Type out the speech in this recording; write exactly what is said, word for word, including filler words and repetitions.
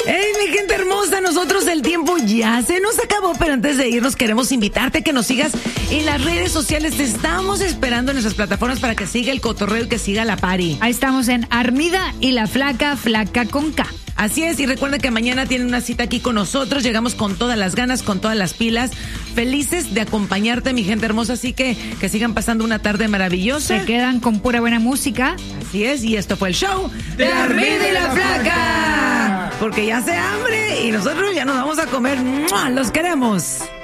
Hey, mi gente hermosa, nosotros el tiempo ya se nos acabó, pero antes de irnos queremos invitarte a que nos sigas en las redes sociales. Te estamos esperando en nuestras plataformas para que siga el cotorreo y que siga la party. Ahí estamos en Armida y la Flaca, Flaca con K. Así es, y recuerda que mañana tienen una cita aquí con nosotros. Llegamos con todas las ganas, con todas las pilas. Felices de acompañarte, mi gente hermosa. Así que que sigan pasando una tarde maravillosa. Se quedan con pura buena música. Así es, y esto fue el show de Armida y la Flaca. Porque ya hace hambre y nosotros ya nos vamos a comer. ¡Mua! ¡Los queremos!